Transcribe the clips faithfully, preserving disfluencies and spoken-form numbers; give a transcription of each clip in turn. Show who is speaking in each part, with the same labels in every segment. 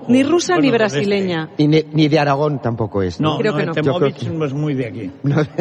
Speaker 1: Ni rusa bueno, ni brasileña.
Speaker 2: Este. Y ni, ni de Aragón tampoco es.
Speaker 3: No,
Speaker 1: creo
Speaker 3: no,
Speaker 1: que no.
Speaker 3: Temovich
Speaker 2: que...
Speaker 3: no es muy de aquí.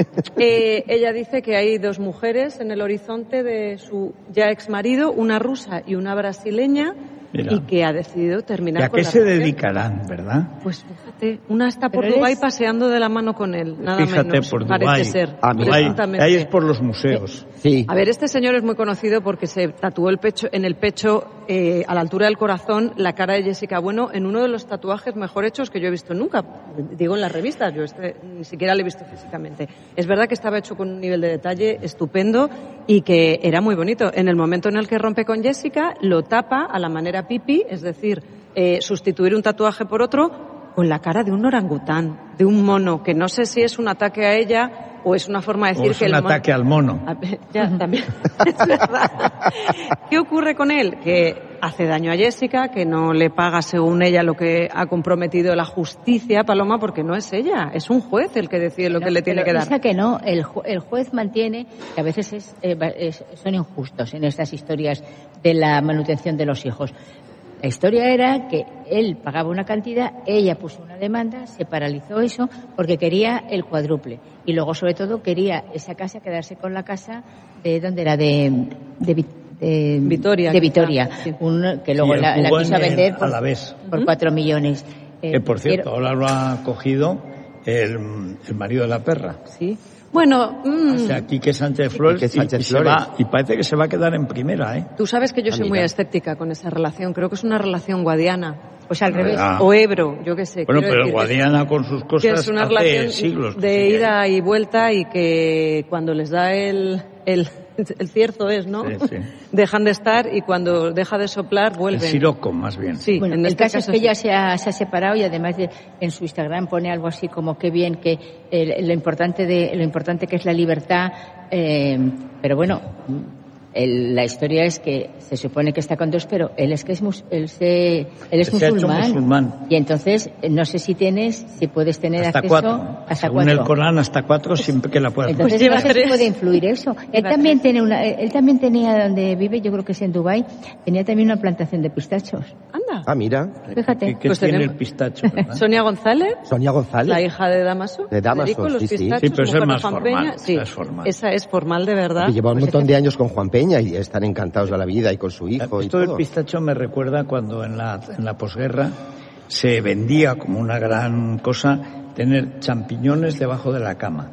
Speaker 1: eh, ella dice que hay dos mujeres en el horizonte de su ya ex marido, una rusa y una brasileña. Mira. Y que ha decidido terminar
Speaker 3: ¿Y a
Speaker 1: con
Speaker 3: qué
Speaker 1: la
Speaker 3: se
Speaker 1: relación?
Speaker 3: dedicarán, verdad?
Speaker 1: Pues fíjate, una está por
Speaker 4: Pero
Speaker 1: Dubái
Speaker 4: es...
Speaker 1: paseando de la mano con él, nada
Speaker 3: fíjate,
Speaker 1: menos,
Speaker 3: por
Speaker 1: parece
Speaker 3: Dubái.
Speaker 1: ser.
Speaker 2: Ah,
Speaker 3: Dubái. Ahí es por los museos.
Speaker 2: Sí.
Speaker 1: A ver, este señor es muy conocido porque se tatuó el pecho, en el pecho, eh, a la altura del corazón, la cara de Jessica Bueno en uno de los tatuajes mejor hechos que yo he visto nunca. Digo en las revistas, yo este, ni siquiera lo he visto físicamente. Es verdad que estaba hecho con un nivel de detalle estupendo y que era muy bonito. En el momento en el que rompe con Jessica, lo tapa a la manera Pipi, es decir, eh, sustituir un tatuaje por otro con la cara de un orangután, de un mono, que no sé si es un ataque a ella o es una forma de decir
Speaker 3: o es
Speaker 1: que
Speaker 3: un
Speaker 1: el mono...
Speaker 3: ataque al mono.
Speaker 1: A ver, ya, también. Es verdad. ¿Qué ocurre con él? Que hace daño a Jessica, que no le paga según ella lo que ha comprometido la justicia, Paloma, porque no es ella, es un juez el que decide lo
Speaker 4: no,
Speaker 1: que le tiene que dar.
Speaker 4: Piensa que no, el, ju el juez mantiene que a veces es, eh, es, son injustos en estas historias de la manutención de los hijos. La historia era que él pagaba una cantidad, ella puso una demanda, se paralizó eso porque quería el cuádruple. Y luego, sobre todo, quería esa casa, quedarse con la casa de, ¿dónde era? De, de, de
Speaker 1: Vitoria.
Speaker 4: De Vitoria,
Speaker 1: Sí.
Speaker 4: Un, que luego
Speaker 3: sí,
Speaker 4: la, la quiso vender por, por cuatro millones.
Speaker 3: Eh, que, por cierto,
Speaker 4: pero,
Speaker 3: ahora lo ha cogido el, el marido de la perra.
Speaker 1: Sí. Bueno, mmm,
Speaker 3: o sea, Quique Sánchez Flores,
Speaker 2: Quique Sánchez
Speaker 3: y, y,
Speaker 2: Flores.
Speaker 3: Se va, y parece que se va a quedar en primera, ¿eh?
Speaker 1: Tú sabes que yo soy
Speaker 2: Amiga.
Speaker 1: muy escéptica con esa relación. Creo que es una relación guadiana.
Speaker 4: Pues al revés.
Speaker 3: Ah.
Speaker 1: O Ebro, yo qué sé.
Speaker 3: Bueno, pero
Speaker 1: decir,
Speaker 3: Guadiana con sus cosas
Speaker 1: que es una
Speaker 3: hace
Speaker 1: relación
Speaker 3: siglos.
Speaker 1: de ida y vuelta y que cuando les da el, el, el cierzo es, ¿no?
Speaker 3: Sí, sí.
Speaker 1: Dejan de estar y cuando deja de soplar vuelven.
Speaker 3: El siroco, más bien.
Speaker 1: Sí,
Speaker 4: bueno,
Speaker 1: en
Speaker 4: el
Speaker 1: este
Speaker 4: caso,
Speaker 1: caso
Speaker 4: es que
Speaker 1: sí.
Speaker 4: ella se ha, se ha separado y además de, en su Instagram pone algo así como que bien que eh, lo importante de lo importante que es la libertad, eh, pero bueno, el, la historia es que se supone que está con dos, pero él es que es mus, él se, él es
Speaker 3: se
Speaker 4: musulmán,
Speaker 3: ha hecho musulmán
Speaker 4: y entonces no sé si tienes si puedes tener
Speaker 3: hasta
Speaker 4: acceso
Speaker 3: cuatro.
Speaker 4: hasta
Speaker 3: Según
Speaker 4: cuatro.
Speaker 3: el Corán hasta cuatro siempre que la puedas.
Speaker 4: Entonces
Speaker 1: Pues
Speaker 4: no sé
Speaker 1: tres.
Speaker 4: si puede influir eso. Él
Speaker 1: Lleva
Speaker 4: también
Speaker 1: tres.
Speaker 4: tiene una, él también tenía donde vive, yo creo que es en Dubái, tenía también una plantación de pistachos.
Speaker 1: Anda.
Speaker 2: Ah, mira.
Speaker 4: Fíjate.
Speaker 3: Que, que
Speaker 1: Pues
Speaker 3: tiene
Speaker 1: tenemos-
Speaker 3: el pistacho, ¿verdad?
Speaker 1: Sonia González,
Speaker 2: Sonia González.
Speaker 1: la hija de Damaso.
Speaker 2: De Damaso,
Speaker 1: Federico, los
Speaker 2: sí, sí.
Speaker 1: pistachos,
Speaker 3: Sí, pero esa es
Speaker 1: mujer de
Speaker 3: más
Speaker 1: Juan
Speaker 3: formal,
Speaker 1: Peña. Sí,
Speaker 3: esa es formal.
Speaker 1: esa es formal de verdad.
Speaker 2: Que lleva un
Speaker 4: Pues
Speaker 2: montón
Speaker 4: es
Speaker 2: de
Speaker 4: que-
Speaker 2: años con Juan Peña y están encantados de la vida y con su hijo y
Speaker 3: Esto del
Speaker 2: todo.
Speaker 3: pistacho me recuerda cuando en la, en la posguerra se vendía como una gran cosa tener champiñones debajo de la cama.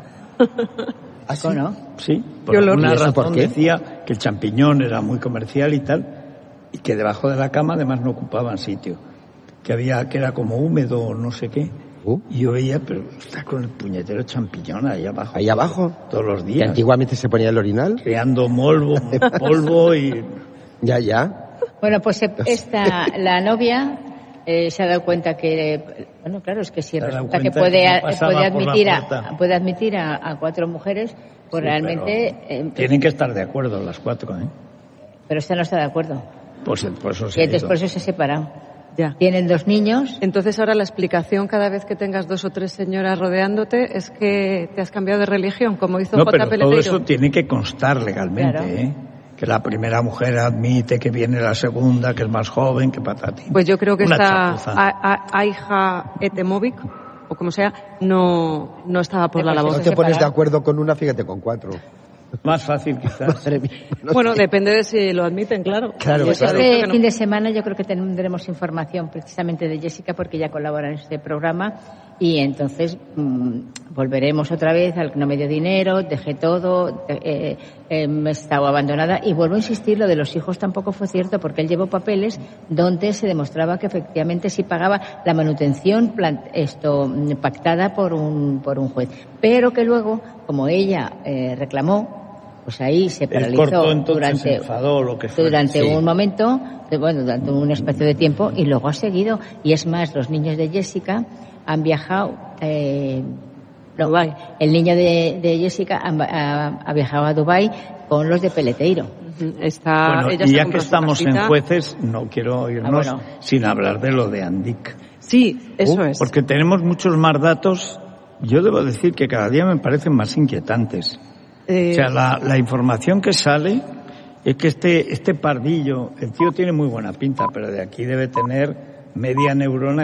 Speaker 2: ¿Ah, sí?
Speaker 4: ¿O no?
Speaker 3: Sí, por
Speaker 1: Qué olor.
Speaker 3: una
Speaker 2: ¿Y eso
Speaker 3: razón
Speaker 2: por qué?
Speaker 3: decía que el champiñón era muy comercial y tal, y que debajo de la cama además no ocupaban sitio, que había que era como húmedo o no sé qué.
Speaker 2: Uh.
Speaker 3: Y yo veía, pero está con el puñetero champiñón ahí abajo.
Speaker 2: Ahí abajo.
Speaker 3: Todos los
Speaker 2: Que
Speaker 3: días.
Speaker 2: antiguamente se ponía el orinal.
Speaker 3: Creando molvo, polvo y...
Speaker 2: Ya, ya.
Speaker 4: Bueno, pues eh, esta, la novia eh, se ha dado cuenta que, bueno, claro, es que si
Speaker 3: Se ha dado
Speaker 4: resulta que
Speaker 3: cuenta
Speaker 4: puede,
Speaker 3: que no
Speaker 4: a-
Speaker 3: pasaba
Speaker 4: puede
Speaker 3: por la
Speaker 4: admitir, a,
Speaker 3: puerta.
Speaker 4: puede admitir a, a cuatro mujeres, pues
Speaker 3: Sí,
Speaker 4: realmente...
Speaker 3: pero
Speaker 4: eh,
Speaker 3: tienen que estar de acuerdo las cuatro, ¿eh?
Speaker 4: pero esta no está de acuerdo.
Speaker 3: Pues por eso se
Speaker 4: Y
Speaker 3: ha
Speaker 4: entonces
Speaker 3: ido.
Speaker 4: por eso se ha separado.
Speaker 1: Ya.
Speaker 4: Tienen dos niños.
Speaker 1: Entonces ahora la explicación cada vez que tengas dos o tres señoras rodeándote es que te has cambiado de religión, como hizo
Speaker 3: No,
Speaker 1: J.
Speaker 3: pero todo
Speaker 1: Peleteiro.
Speaker 3: eso tiene que constar legalmente,
Speaker 4: Claro.
Speaker 3: ¿eh? Que la primera mujer admite que viene la segunda, que es más joven, que patatín.
Speaker 1: Pues yo creo que
Speaker 3: Una
Speaker 1: esta
Speaker 3: chapuza.
Speaker 1: a- a- Aija Etemovic, o como sea, no, no estaba por la
Speaker 4: Pues
Speaker 2: No
Speaker 1: labor.
Speaker 4: eso
Speaker 2: te pones de
Speaker 4: separado.
Speaker 2: acuerdo con una, fíjate con cuatro.
Speaker 3: Más fácil quizás.
Speaker 2: Madre mía, no
Speaker 1: Bueno,
Speaker 2: sé.
Speaker 1: depende de si lo admiten, claro.
Speaker 2: Claro,
Speaker 4: Pues
Speaker 2: claro.
Speaker 4: este
Speaker 1: que no.
Speaker 4: fin de semana yo creo que tendremos información precisamente de Jessica porque ella colabora en este programa y entonces mmm, volveremos otra vez al que no me dio dinero, dejé todo, eh, eh, me he estado abandonada y vuelvo a insistir, lo de los hijos tampoco fue cierto porque él llevó papeles donde se demostraba que efectivamente sí pagaba la manutención plan- esto pactada por un, por un juez, pero que luego, como ella eh, reclamó, pues ahí se
Speaker 3: El
Speaker 4: paralizó
Speaker 3: corto entonces
Speaker 4: durante,
Speaker 3: se enfadó, lo que fuera.
Speaker 4: durante
Speaker 2: Sí.
Speaker 4: un momento, de- bueno, durante un espacio de tiempo y luego ha seguido. Y es más, los niños de Jessica han viajado, eh, no,
Speaker 1: Dubái.
Speaker 4: el niño de, de Jessica ha, ha- ha viajado a Dubái con los de Peleteiro.
Speaker 1: Ujú. Está,
Speaker 3: Bueno,
Speaker 1: ella
Speaker 3: y
Speaker 1: se
Speaker 3: ya
Speaker 1: compró
Speaker 3: que
Speaker 1: su
Speaker 3: estamos en
Speaker 1: casita.
Speaker 3: jueces, no quiero irnos
Speaker 4: Ah, bueno.
Speaker 3: sin hablar de lo de Andic.
Speaker 1: Sí, eso
Speaker 3: Uh,
Speaker 1: es.
Speaker 3: Porque tenemos muchos más datos. Yo debo decir que cada día me parecen más inquietantes.
Speaker 1: Eh,
Speaker 3: O sea, la, la información que sale es que este, este pardillo, el tío tiene muy buena pinta, pero de aquí debe tener media neurona